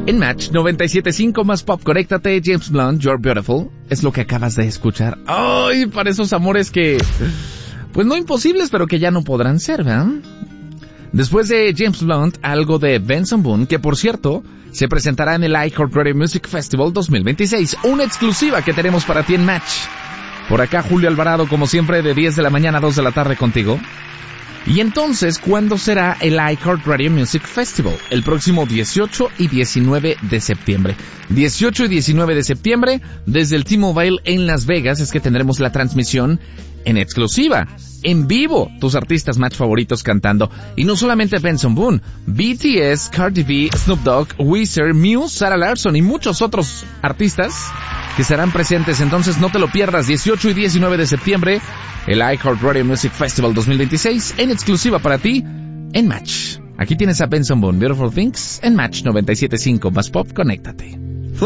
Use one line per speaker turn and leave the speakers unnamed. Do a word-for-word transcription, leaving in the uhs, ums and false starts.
En Match noventa y siete punto cinco más pop, conéctate, James Blunt, You're Beautiful, es lo que acabas de escuchar. Ay, para esos amores que, pues no imposibles, pero que ya no podrán ser, ¿verdad? Después de James Blunt, algo de Benson Boone, que por cierto, se presentará en el iHeartRadio Music Festival dos mil veintiséis, una exclusiva que tenemos para ti en Match. Por acá Julio Alvarado, como siempre, de diez de la mañana a dos de la tarde contigo. Y entonces, ¿cuándo será el iHeartRadio Music Festival? El próximo dieciocho y diecinueve de septiembre. dieciocho y diecinueve de septiembre, desde el T-Mobile en Las Vegas, es que tendremos la transmisión en exclusiva, en vivo, tus artistas Match favoritos cantando. Y no solamente Benson Boone, B T S, Cardi B, Snoop Dogg, Weezer, Muse, Sarah Larson y muchos otros artistas que estarán presentes. Entonces no te lo pierdas, dieciocho y diecinueve de septiembre, el iHeartRadio Music Festival dos mil veintiséis, en exclusiva para ti, en Match. Aquí tienes a Benson Boone, Beautiful Things, en Match noventa y siete punto cinco más pop, conéctate.